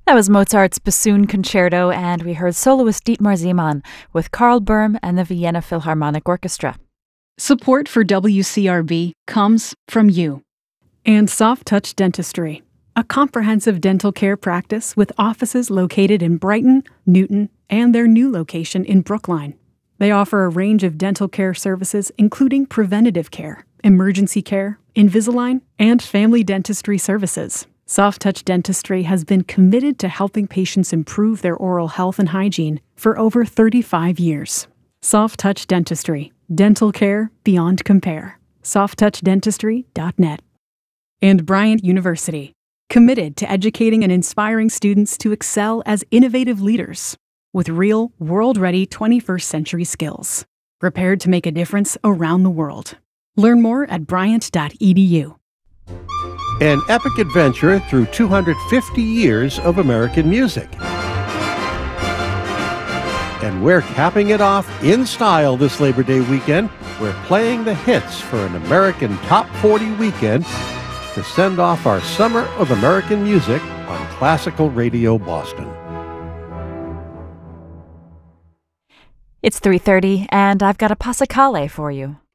That was Mozart's Bassoon Concerto, and we heard soloist Dietmar Ziemann with Karl Böhm and the Vienna Philharmonic Orchestra. Support for WCRB comes from you. And Soft Touch Dentistry, a comprehensive dental care practice with offices located in Brighton, Newton, and their new location in Brookline. They offer a range of dental care services, including preventative care, emergency care, Invisalign, and family dentistry services. Soft Touch Dentistry has been committed to helping patients improve their oral health and hygiene for over 35 years. Soft Touch Dentistry, dental care beyond compare. softtouchdentistry.net. And Bryant University, committed to educating and inspiring students to excel as innovative leaders with real, world-ready 21st century skills, prepared to make a difference around the world. Learn more at bryant.edu. An epic adventure through 250 years of American music. And we're capping it off in style this Labor Day weekend. We're playing the hits for an American Top 40 weekend to send off our Summer of American Music on Classical Radio Boston. It's 3:30, and I've got a Passacale for you.